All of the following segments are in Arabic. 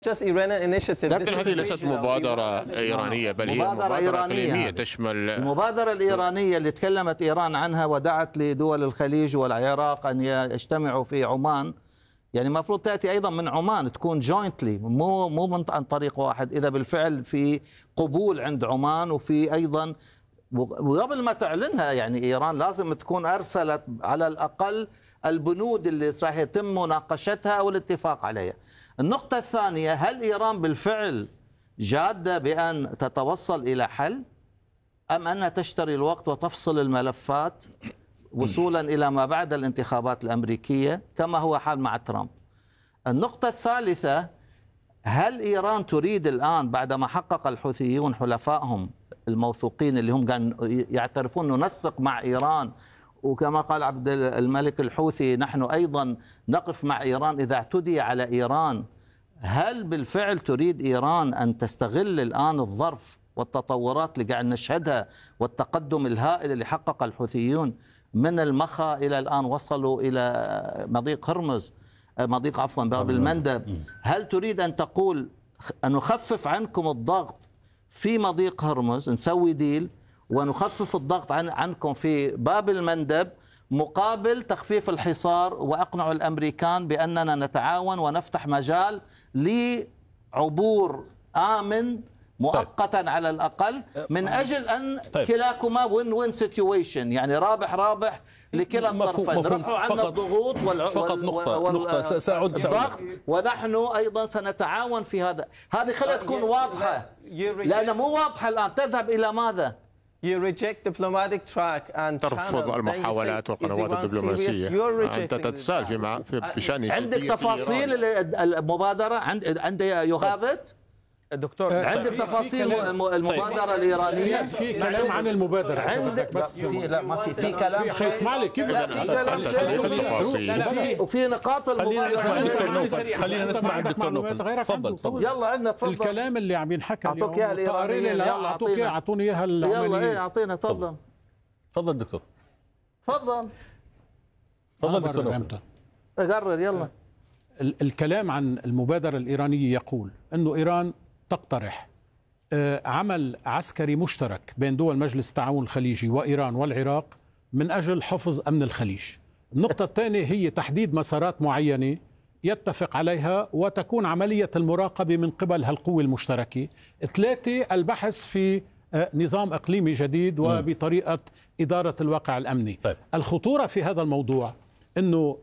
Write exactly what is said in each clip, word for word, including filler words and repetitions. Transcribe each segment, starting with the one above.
Just Iranian initiative. لكن هذه ليست مبادرة إيرانية بل هي مبادرة إقليمية تشمل المبادرة الإيرانية اللي تكلمت إيران عنها ودعت لدول الخليج والعراق أن يجتمعوا في عمان. يعني المفروض تأتي أيضا من عمان، تكون جوينتلي، مو مو من عن طريق واحد. إذا بالفعل في قبول عند عمان وفي أيضا وقبل ما تعلنها يعني إيران لازم تكون أرسلت على الأقل البنود اللي راح يتم مناقشتها أو الاتفاق عليها. النقطة الثانية، هل إيران بالفعل جادة بأن تتوصل إلى حل أم أنها تشتري الوقت وتفصل الملفات وصولا إلى ما بعد الانتخابات الأمريكية كما هو حال مع ترامب؟ النقطة الثالثة، هل إيران تريد الآن بعدما حقق الحوثيون حلفائهم الموثوقين اللي هم كانوا يعترفون ننسق مع إيران، وكما قال عبد الملك الحوثي نحن أيضا نقف مع إيران إذا اعتدي على إيران، هل بالفعل تريد إيران أن تستغل الآن الظرف والتطورات اللي قاعد نشهدها والتقدم الهائل اللي حقق الحوثيون من المخا إلى الآن وصلوا إلى مضيق هرمز مضيق عفوا باب المندب، هل تريد أن تقول أن نخفف عنكم الضغط في مضيق هرمز، نسوي ديل ونخفف الضغط عن عنكم في باب المندب مقابل تخفيف الحصار وأقنع الأمريكان بأننا نتعاون ونفتح مجال لعبور آمن مؤقتا على الأقل من أجل أن طيب. كلاكما وين وين سيتويشن، يعني رابح رابح لكلا الطرفين. رفعوا عنا الضغوط والع... فقط نقطة وال... نقطة سأعود الضغط ونحن أيضا سنتعاون في هذا. هذه خليها تكون واضحة لأن مو واضحة الآن. تذهب إلى ماذا؟ You reject diplomatic track and ترفض المحاولات والقنوات الدبلوماسية. أنت تتساءل في بشأن عندك تفاصيل المبادرة؟ عند عند يو هاف ات دكتور، عندك تفاصيل المبادرة الإيرانية؟ في كلام عن المبادرة عندك بس في لا ما في في كلام اسمع لي كيف وفي نقاط المبادرة. خلينا نسمع الدكتور نوفل. تفضل تفضل. يلا عندنا تفضل. الكلام اللي عم ينحكى اعطوك اياها الإيرانية. يلا اعطوك اعطوني اياها يلا ايه اعطينا. تفضل تفضل دكتور. تفضل تفضل دكتور نوفل. قرر يلا. الكلام عن المبادرة الإيرانية يقول أنه إيران تقترح عمل عسكري مشترك بين دول مجلس التعاون الخليجي وإيران والعراق من أجل حفظ أمن الخليج. النقطة الثانية هي تحديد مسارات معينة يتفق عليها وتكون عملية المراقبة من قبل هالقوة المشتركة. ثلاثة، البحث في نظام إقليمي جديد وبطريقة إدارة الواقع الأمني. طيب. الخطورة في هذا الموضوع أنه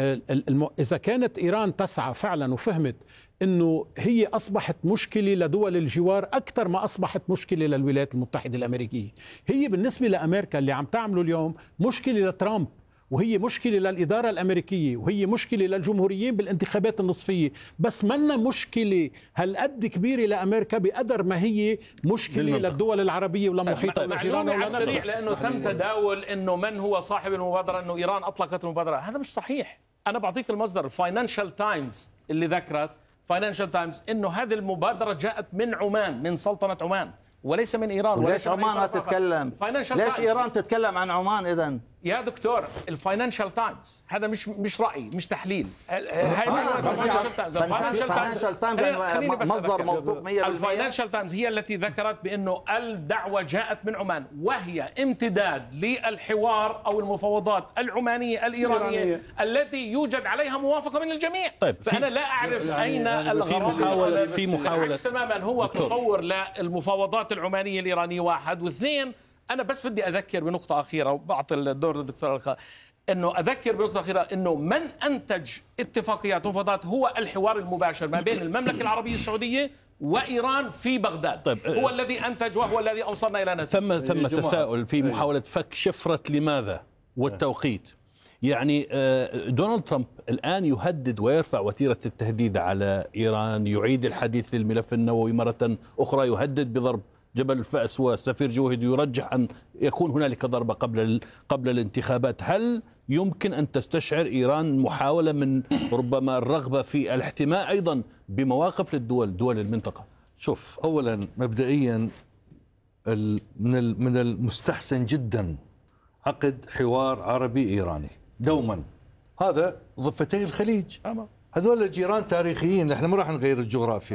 إذا كانت إيران تسعى فعلا وفهمت أنه هي أصبحت مشكلة لدول الجوار أكثر ما أصبحت مشكلة للولايات المتحدة الأمريكية، هي بالنسبة لأمريكا اللي عم تعمله اليوم مشكلة لترامب، وهي مشكلة للإدارة الأمريكية، وهي مشكلة للجمهوريين بالانتخابات النصفية، بس منا مشكلة هالقد كبيرة لأمريكا بقدر ما هي مشكلة بالمنطقة. للدول العربية ولمحيطها ولجيرانها ولنفسها. لأنه تم تداول أنه من هو صاحب المبادرة، أنه إيران أطلقت المبادرة. هذا مش صحيح. أنا بعطيك المصدر، الفاينانشال تايمز اللي ذكرت فاينانشال تايمز انه هذه المبادره جاءت من عمان، من سلطنه عمان وليس من ايران. وليش عمان ما تتكلم؟ ليش ايران تتكلم عن عمان اذا؟ يا دكتور، الفاينانشال تايمز هذا مش مش راي، مش تحليل. هاي الفاينانشال تايمز الفاينانشال تايمز مصدر موثوق مية بالمية. الفاينانشال تايمز هي التي ذكرت بانه الدعوه جاءت من عمان، وهي امتداد للحوار او المفاوضات العمانيه الايرانيه التي يوجد عليها موافقه من الجميع. طيب، فانا لا اعرف اين الغرض. في محاوله تماما هو تطور للمفاوضات العمانيه الايرانيه. واحد واثنين، أنا بس بدي أذكر بنقطة أخيرة وبعطي الدور للدكتور الخ... إنه أذكر بنقطة أخيرة إنه من أنتج اتفاقيات ومفاوضات هو الحوار المباشر ما بين المملكة العربية السعودية وإيران في بغداد. طيب، هو الذي أنتج وهو الذي أوصلنا إلى نتيجة. ثم ثم تساؤل في محاولة فك شفرة لماذا والتوقيت. يعني دونالد ترامب الآن يهدد ويرفع وتيرة التهديد على إيران، يعيد الحديث للملف النووي مرة أخرى، يهدد بضرب جبل الفأس، والسفير جوهد يرجح أن يكون هنالك ضربة قبل قبل الانتخابات. هل يمكن أن تستشعر إيران محاولة من ربما الرغبة في الاحتماء أيضا بمواقف للدول دول المنطقة؟ شوف، أولا مبدئيا من من المستحسن جدا عقد حوار عربي إيراني دوما. هذا ضفتي الخليج، هذول جيران تاريخيين، احنا ما راح نغير الجغرافيا.